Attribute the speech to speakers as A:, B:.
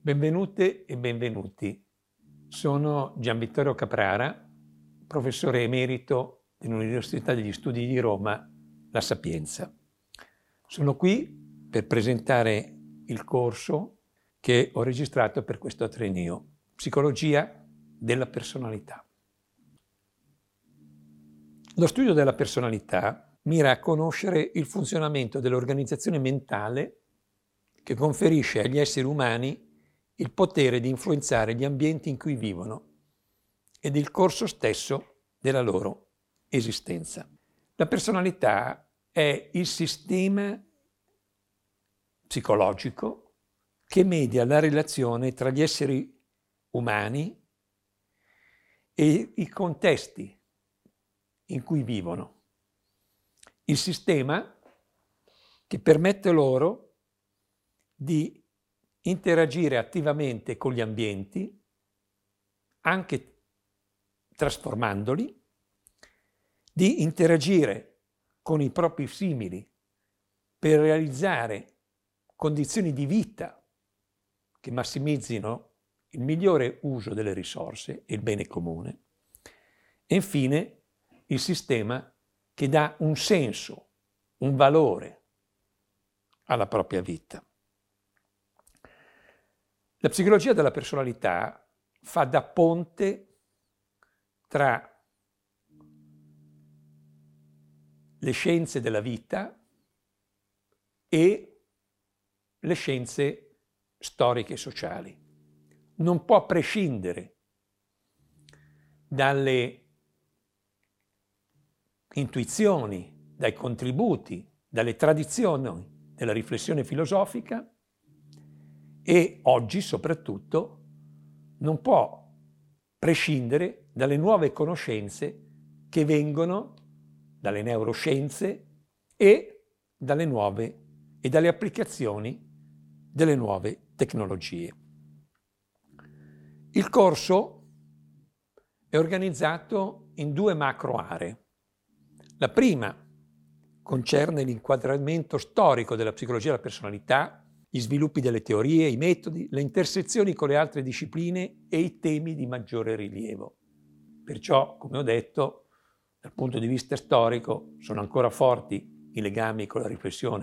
A: Benvenute e benvenuti. Sono Gianvittorio Caprara, professore emerito dell'Università degli Studi di Roma, La Sapienza. Sono qui per presentare il corso che ho registrato per questo Ateneo, Psicologia della personalità. Lo studio della personalità mira a conoscere il funzionamento dell'organizzazione mentale che conferisce agli esseri umani il potere di influenzare gli ambienti in cui vivono ed il corso stesso della loro esistenza. La personalità è il sistema psicologico che media la relazione tra gli esseri umani e i contesti in cui vivono. Il sistema che permette loro di interagire attivamente con gli ambienti, anche trasformandoli, di interagire con i propri simili per realizzare condizioni di vita che massimizzino il migliore uso delle risorse e il bene comune. E infine il sistema che dà un senso, un valore alla propria vita. La psicologia della personalità fa da ponte tra le scienze della vita e le scienze storiche e sociali. Non può prescindere dalle intuizioni, dai contributi, dalle tradizioni della riflessione filosofica e oggi soprattutto non può prescindere dalle nuove conoscenze che vengono dalle neuroscienze e dalle applicazioni delle nuove tecnologie. Il corso è organizzato in due macro aree. La prima concerne l'inquadramento storico della psicologia della personalità, gli sviluppi delle teorie, i metodi, le intersezioni con le altre discipline e i temi di maggiore rilievo. Perciò, come ho detto, dal punto di vista storico sono ancora forti i legami con la riflessione